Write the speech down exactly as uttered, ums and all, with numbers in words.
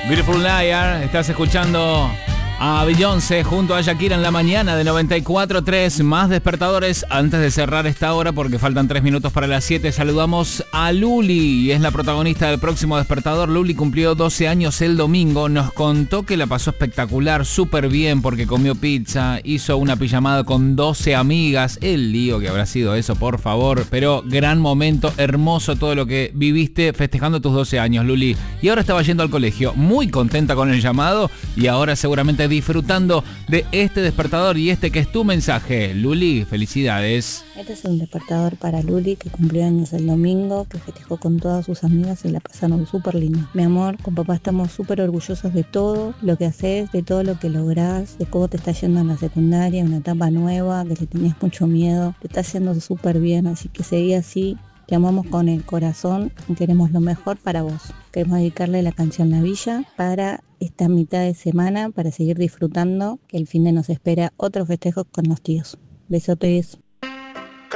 Beautiful Liar, estás escuchando a Beyoncé junto a Shakira en la mañana de noventa y cuatro punto tres. Más despertadores antes de cerrar esta hora porque faltan tres minutos para las siete. Saludamos a Luli y es la protagonista del próximo despertador. Luli cumplió doce años el domingo. Nos contó que la pasó espectacular, súper bien porque comió pizza, hizo una pijamada con doce amigas. El lío que habrá sido eso, por favor. Pero gran momento, hermoso todo lo que viviste festejando tus doce años, Luli. Y ahora estaba yendo al colegio, muy contenta con el llamado y ahora seguramente disfrutando de este despertador y este que es tu mensaje. Luli, felicidades. Este es un despertador para Luli que cumplió años el domingo, que festejó con todas sus amigas y la pasaron súper lindo. Mi amor, con papá estamos súper orgullosos de todo lo que haces, de todo lo que lográs, de cómo te está yendo en la secundaria, una etapa nueva, que le tenías mucho miedo, te está yendo súper bien, así que seguí así. Te amamos con el corazón y queremos lo mejor para vos. Queremos dedicarle la canción La Villa para esta mitad de semana, para seguir disfrutando, que el fin de nos espera otros festejos con los tíos. Besotes.